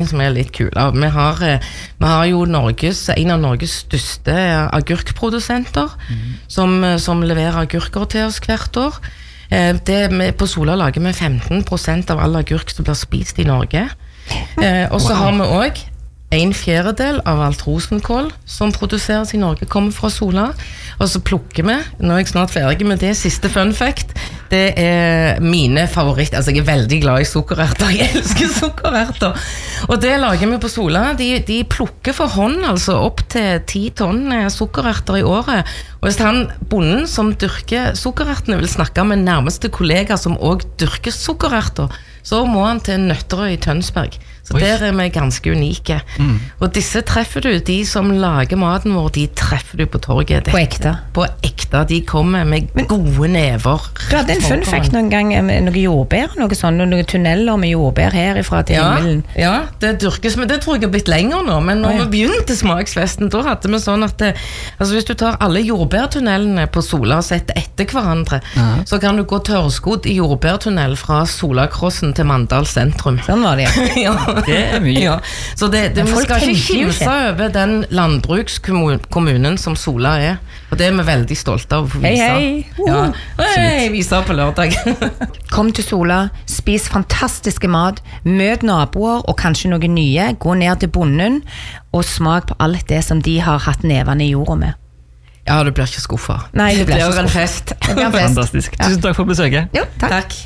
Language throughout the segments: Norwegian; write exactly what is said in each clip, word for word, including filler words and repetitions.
som er litt kule. Vi har, vi har jo Norges, en av Norges største agurkprodusenter, mm. som, som leverer agurker til oss hvert år. Det, på Sola lager vi femten prosent av all agurk som blir spist i Norge. Og så wow. har vi også en fjerdedel av alt rosenkål som produseres i Norge kommer fra Sola, og så plukker vi, nå er jeg snart ferdig med det, siste fun fact, det er mine favoritter, altså jeg er veldig glad i sukkererter, jeg elsker sukkererter, og det lager vi på Sola, de, de plukker for hånd, altså opp til ti tonn sukkererter i året, og hvis han, bonden som dyrker sukkerertene, vil snakke med nærmeste kollega som også dyrker sukkererter, så må han til Nøtterøy i Tønsberg. Så Oi. Der er vi ganske unike. Mm. Og disse treffer du, de som lager maten vår, de treffer du på torget. På ekte? På ekte, de kommer med Men, gode never. Du hadde en fun fact noen gang, noen jordbær, noe sånn, noen tunneler med jordbær herifra til ja, himmelen. Ja, det dyrkes, men det tror jeg har blitt lenger nå, men når oh, ja. vi begynte smaksfesten, da hadde vi sånn at, det, altså hvis du tar alle jordbærtunnelene på Sola og setter etter hverandre, ja. så kan du gå tørrskodd i jordbærtunnel fra Solakrossen til Mandal sentrum. Sånn var det, ja. Det er mye. Ja. Så det, det, vi skal ikke kimse over den landbrukskommunen som Sola er, og det er vi veldig stolte av å vise. Hei, hei! Ja. Hei, vise på lørdag. Kom til Sola, spis fantastiske mat, møt naboer og kanskje noen nye, gå ned til bonden og smak på alt det som de har hatt nevene i jorda med. Ja, du blir ikke skuffet. Nei, du blir ikke skuffet. En fest. Det blir en fest. Fantastisk. Tusen takk for besøket. Jo, takk. Takk.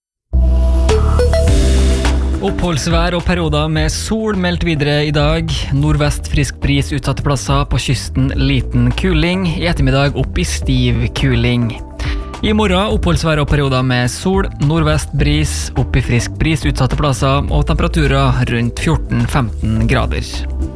Oppholdsvær og perioder med sol meldt videre i dag. Nordvest frisk bris utsatte plasser, på kysten liten kuling. I ettermiddag opp i stiv kuling. I morgen oppholdsvær og perioder med sol, nordvest bris, opp i frisk bris utsatte plasser og temperaturer rundt fjorten til femten grader.